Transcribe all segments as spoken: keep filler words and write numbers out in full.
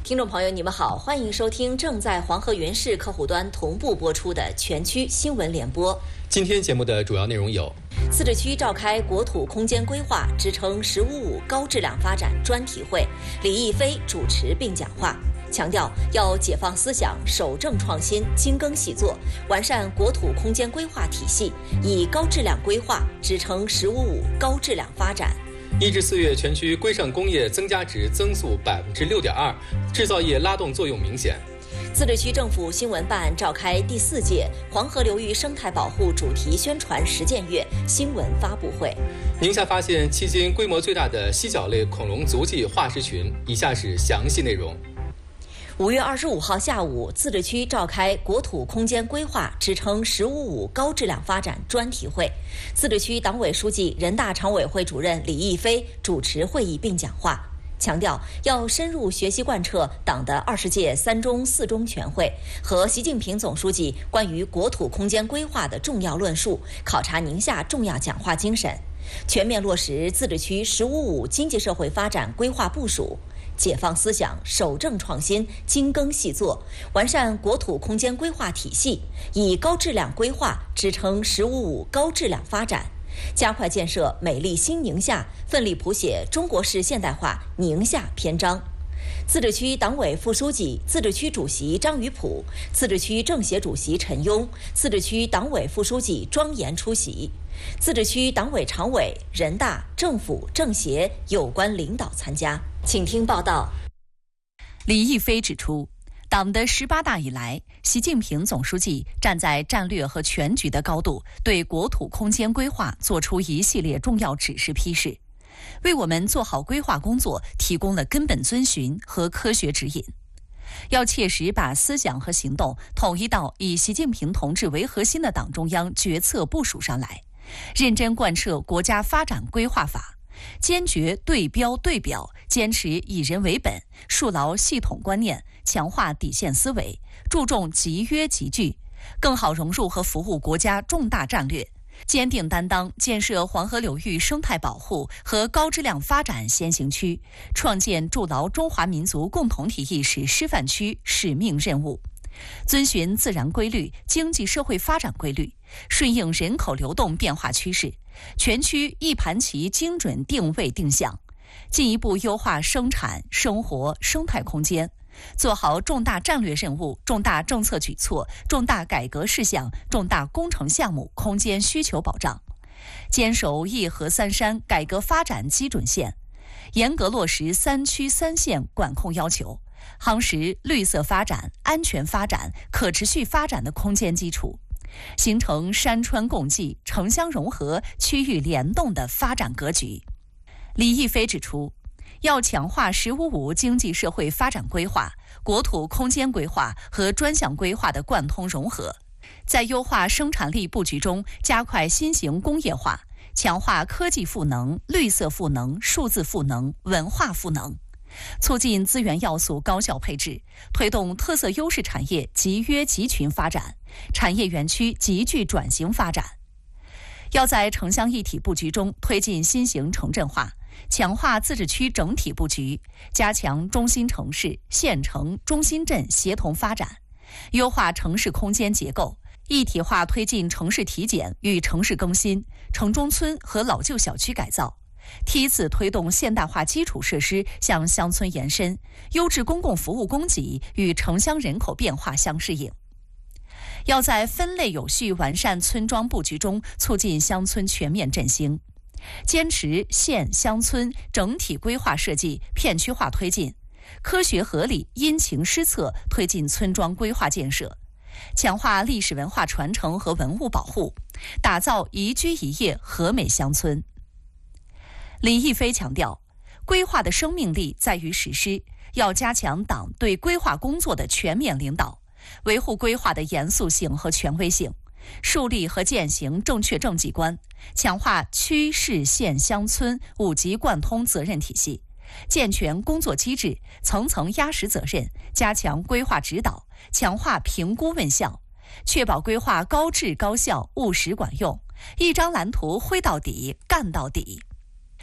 听众朋友，你们好，欢迎收听正在黄河云视客户端同步播出的全区新闻联播。 今天节目的主要内容有： 自治区召开国土空间规划支撑“十五五”高质量发展专题会，李毅飞主持并讲话，强调要解放思想，守正创新，精耕细作，完善国土空间规划体系，以高质量规划支撑“十五五”高质量发展。 一至四月，全区规上工业增加值增速百分之六点二，制造业拉动作用明显。 自治区政府新闻办召开第四届黄河流域生态保护主题宣传实践月新闻发布会。 宁夏发现迄今规模最大的犀角类恐龙足迹化石群，以下是详细内容。 五月二十五号下午，自治区召开国土空间规划支撑“十五五”高质量发展专题会，自治区党委书记、人大常委会主任李毅飞主持会议并讲话，强调要深入学习贯彻党的二十届三中四中全会和习近平总书记关于国土空间规划的重要论述，考察宁夏重要讲话精神，全面落实自治区“十五五”经济社会发展规划部署，解放思想，守正创新，精耕细作，完善国土空间规划体系，以高质量规划支撑“十五五”高质量发展，加快建设美丽新宁夏，奋力谱写中国式现代化宁夏篇章。自治区党委副书记、自治区主席张于普，自治区政协主席陈庸，自治区党委副书记庄严出席，自治区党委常委、人大、政府、政协有关领导参加。请听报道。 李毅飞指出，党的十八大以来，习近平总书记站在战略和全局的高度，对国土空间规划作出一系列重要指示批示，为我们做好规划工作提供了根本遵循和科学指引。要切实把思想和行动统一到以习近平同志为核心的党中央决策部署上来，认真贯彻国家发展规划法，坚决对标对表，坚持以人为本，树牢系统观念，强化底线思维，注重集约集聚，更好融入和服务国家重大战略，坚定担当建设黄河流域生态保护和高质量发展先行区，创建筑牢中华民族共同体意识示范区使命任务，遵循自然规律、经济社会发展规律，顺应人口流动变化趋势，全区一盘棋精准定位定向，进一步优化生产、生活、生态空间，做好重大战略任务、重大政策举措、重大改革事项、重大工程项目空间需求保障，坚守一河三山改革发展基准线，严格落实三区三线管控要求，夯实绿色发展、安全发展、可持续发展的空间基础，形成山川共济、城乡融合、区域联动的发展格局。李毅飞指出，要强化“十五五”经济社会发展规划、国土空间规划和专项规划的贯通融合，在优化生产力布局中加快新型工业化，强化科技赋能、绿色赋能、数字赋能、文化赋能，促进资源要素高效配置，推动特色优势产业集约集群发展，产业园区集聚转型发展。要在城乡一体布局中推进新型城镇化，强化自治区整体布局，加强中心城市、县城、中心镇协同发展，优化城市空间结构，一体化推进城市体检与城市更新、城中村和老旧小区改造，梯次推动现代化基础设施向乡村延伸，优质公共服务供给与城乡人口变化相适应。要在分类有序完善村庄布局中促进乡村全面振兴，坚持县乡村整体规划设计片区化推进，科学合理因情施策推进村庄规划建设，强化历史文化传承和文物保护，打造宜居宜业和美乡村。李毅飞强调，规划的生命力在于实施，要加强党对规划工作的全面领导，维护规划的严肃性和权威性，树立和践行正确政绩观，强化区市县乡村五级贯通责任体系，健全工作机制，层层压实责任，加强规划指导，强化评估问效，确保规划高质高效、务实管用，一张蓝图挥到底、干到底。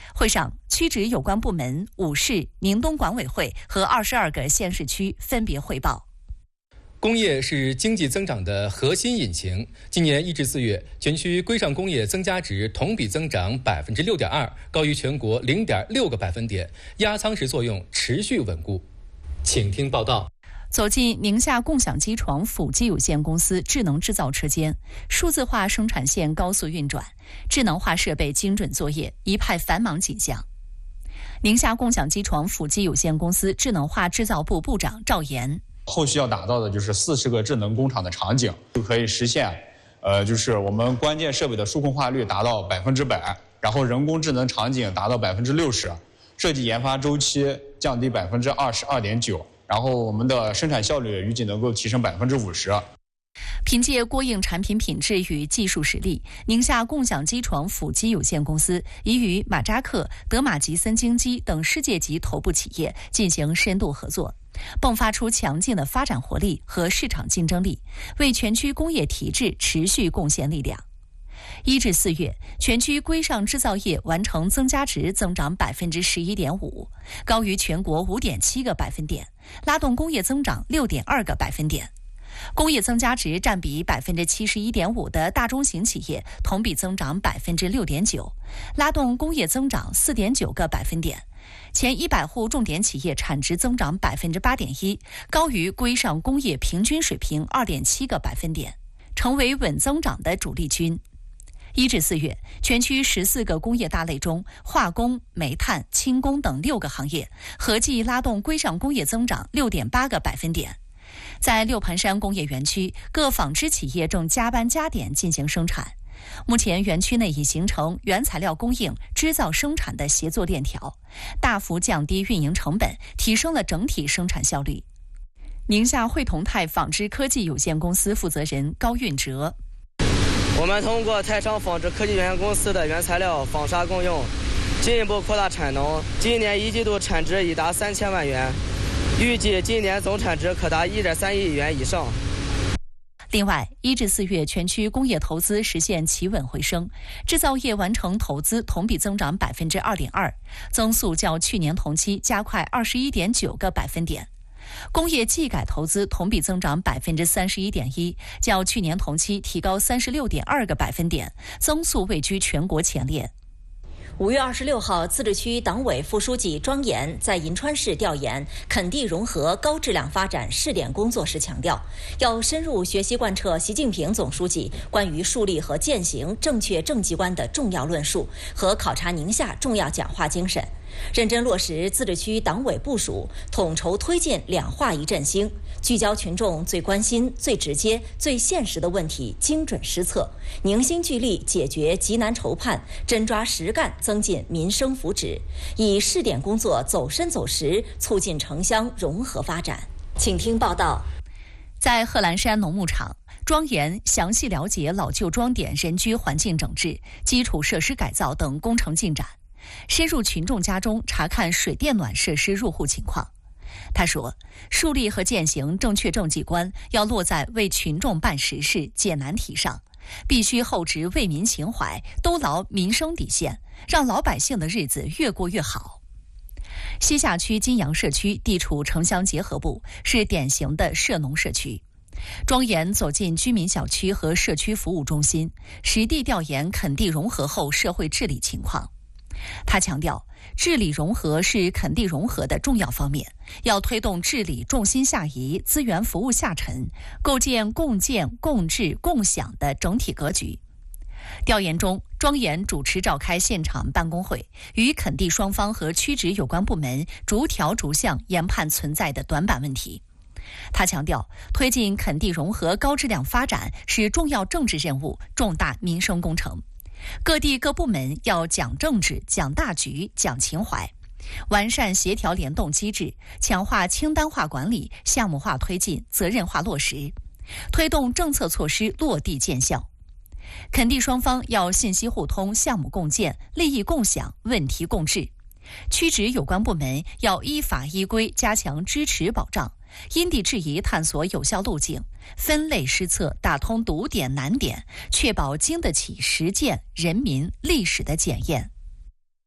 会上，区直有关部门、五市、宁东管委会和二十二个县市区分别汇报。 工业是经济增长的核心引擎。今年一至四月，全区规上工业增加值同比增长百分之六点二，高于全国零点六个百分点，压舱石作用持续稳固。请听报道。 走进宁夏共享机床辅机有限公司智能制造车间，数字化生产线高速运转，智能化设备精准作业，一派繁忙景象。宁夏共享机床辅机有限公司智能化制造部部长赵岩。 后续要打造的就是四十个智能工厂的场景，就可以实现，呃，就是我们关键设备的数控化率达到百分之百，然后人工智能场景达到百分之六十，设计研发周期降低百分之二十二点九，然后我们的生产效率预计能够提升百分之五十。 凭借过硬产品品质与技术实力，宁夏共享机床辅机有限公司已与马扎克、德玛吉森精机等世界级头部企业进行深度合作，迸发出强劲的发展活力和市场竞争力，为全区工业体制持续贡献力量。一至四月，全区规上制造业完成增加值增长百分之十一点五，高于全国五点七个百分点，拉动工业增长六点二个百分点。工业增加值占比百分之七十一点五的大中型企业同比增长百分之六点九，拉动工业增长四点九个百分点。前一百户重点企业产值增长百分之八点一，高于规上工业平均水平二点七个百分点，成为稳增长的主力军。一至四月，全区十四个工业大类中，化工、煤炭、轻工等六个行业合计拉动规上工业增长六点八个百分点。在六盘山工业园区，各纺织企业正加班加点进行生产。目前，园区内已形成原材料供应、织造生产的协作链条，大幅降低运营成本，提升了整体生产效率。宁夏汇同泰纺织科技有限公司负责人高运哲： 我们通过泰昌纺织科技有限公司的原材料纺纱共用，进一步扩大产能。今年一季度产值已达三千万元。预计今年总产值可达一点三亿元以上。 另外，一至四月全区工业投资实现企稳回升，制造业完成投资同比增长百分之二点二，增速较去年同期加快二十一点九个百分点。工业技改投资同比增长百分之三十一点一，较去年同期提高三十六点二个百分点，增速位居全国前列。 五月二十六号，自治区党委副书记庄严在银川市调研垦地融合高质量发展试点工作时强调，要深入学习贯彻习近平总书记关于树立和践行正确政绩观的重要论述和考察宁夏重要讲话精神，认真落实自治区党委部署，统筹推进两化一振兴，聚焦群众最关心、最直接、最现实的问题，精准施策，凝心聚力解决急难愁盼，真抓实干，增进民生福祉，以试点工作走深走实，促进城乡融合发展。请听报道。 在贺兰山农牧场，庄严详细了解老旧庄点人居环境整治、基础设施改造等工程进展，深入群众家中查看水电暖设施入户情况。他说，树立和践行正确政绩观要落在为群众办实事、解难题上，必须厚植为民情怀，兜牢民生底线，让老百姓的日子越过越好。西夏区金阳社区地处城乡结合部，是典型的社农社区。庄严走进居民小区和社区服务中心，实地调研垦地融合后社会治理情况。他强调，治理融合是垦地融合的重要方面，要推动治理重心下移、资源服务下沉，构建共建、共治、共享的整体格局。调研中，庄严主持召开现场办公会，与垦地双方和区直有关部门逐条逐项研判存在的短板问题。他强调，推进垦地融合高质量发展是重要政治任务、重大民生工程。各地各部门要讲政治、讲大局、讲情怀，完善协调联动机制，强化清单化管理、项目化推进、责任化落实，推动政策措施落地见效。垦地双方要信息互通、项目共建、利益共享、问题共治。区直有关部门要依法依规加强支持保障，因地制宜探索有效路径，分类施策，打通堵点难点，确保经得起实践、人民、历史的检验。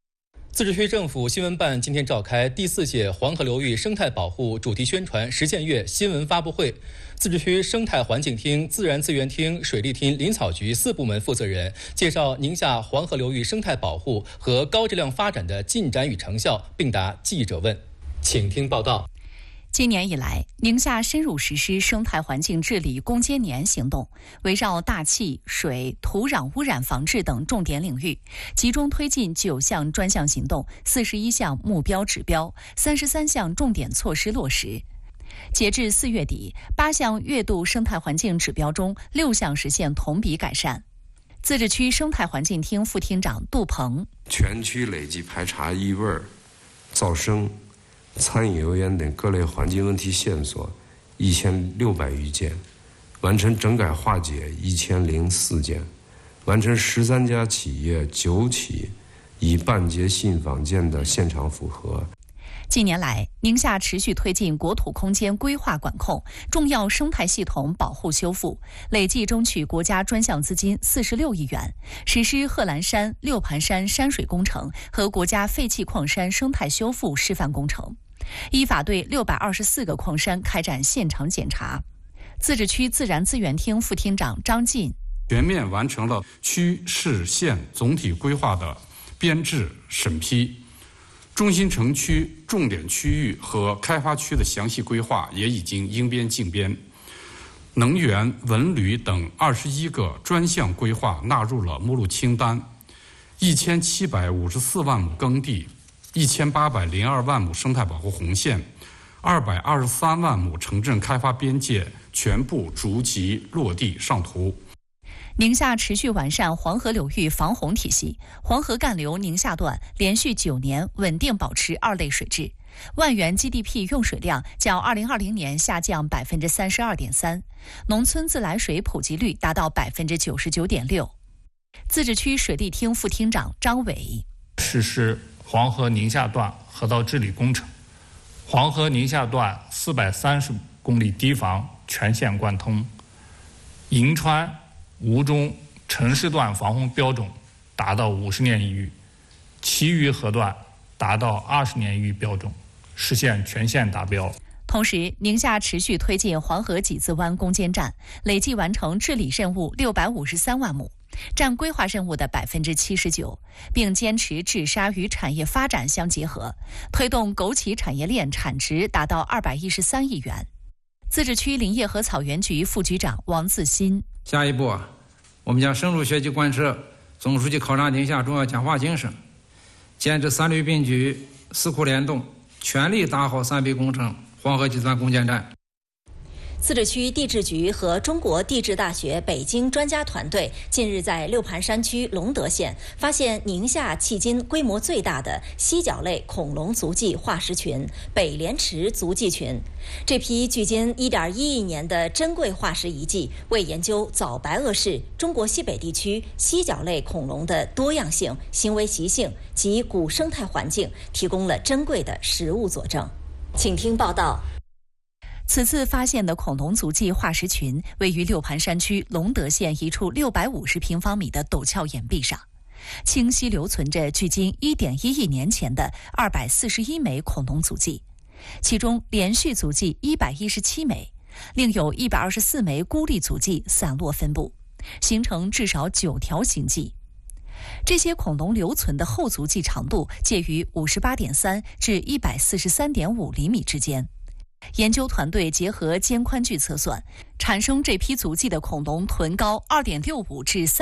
自治区政府新闻办今天召开第四届黄河流域生态保护主题宣传实践月新闻发布会。自治区生态环境厅、自然资源厅、水利厅、林草局四部门负责人介绍宁夏黄河流域生态保护和高质量发展的进展与成效，并答记者问。请听报道。 今年以来，宁夏深入实施生态环境治理攻坚年行动，围绕大气、水、土壤污染防治等重点领域，集中推进九项专项行动、四十一项目标指标、三十三项重点措施落实。截至四月底，八项月度生态环境指标中，六项实现同比改善。自治区生态环境厅副厅长杜鹏： 全区累计排查异味、噪声、餐饮油烟等各类环境问题线索一千六百余件，完成整改化解一千零四件，完成十三家企业九起以办结信访件的现场复核。 近年来，宁夏持续推进国土空间规划管控、重要生态系统保护修复，累计争取国家专项资金四十六亿元，实施贺兰山、六盘山山水工程和国家废弃矿山生态修复示范工程，依法对六百二十四个矿山开展现场检查。自治区自然资源厅副厅长张进： 全面完成了区市县总体规划的编制审批，中心城区、重点区域和开发区的详细规划也已经应编尽编。能源、文旅等二十一个专项规划纳入了目录清单，一千七百五十四万亩耕地，一千八百零二万亩生态保护红线，二百二十三万亩城镇开发边界全部逐级落地上图。 宁夏持续完善黄河流域防洪体系，黄河干流宁夏段连续九年稳定保持二类水质，万元 G D P 用水量较二零二零年下降百分之三十二点三，农村自来水普及率达到百分之九十九点六。自治区水利厅副厅长张伟： 实施黄河宁夏段河道治理工程，黄河宁夏段四百三十公里堤防全线贯通，银川、吴中城市段防洪标准达到五十年一遇，其余河段达到二十年一遇标准，实现全线达标。 同时，宁夏持续推进黄河几字湾攻坚战，累计完成治理任务六百五十三万亩，占规划任务的百分之七十九，并坚持治沙与产业发展相结合，推动枸杞产业链产值达到二百一十三亿元。自治区林业和草原局副局长王自新： 下一步啊，我们将深入学习贯彻总书记考察宁夏重要讲话精神，坚持三律并举、四库联动，全力打好三 B 工程黄河几字湾攻坚战。 自治区地质局和中国地质大学北京专家团队近日在六盘山区隆德县发现宁夏迄今规模最大的犀角类恐龙足迹化石群北莲池足迹群。这批距今 一点一亿年的珍贵化石遗迹，为研究早白垩市中国西北地区犀角类恐龙的多样性、行为习性及古生态环境提供了珍贵的实物佐证。请听报道。 此次发现的恐龙足迹化石群位于六盘山区隆德县一处六百五十平方米的陡峭岩壁上，清晰留存着距今 一点一亿年前的二百四十一枚恐龙足迹，其中连续足迹一百一十七枚，另有一百二十四枚孤立足迹散落分布，形成至少九条行迹。这些恐龙留存的后足迹长度介于 五十八点三 至 一百四十三点五 厘米之间。研究团队结合肩宽距测算，产生这批足迹的恐龙臀高 二点六五 至三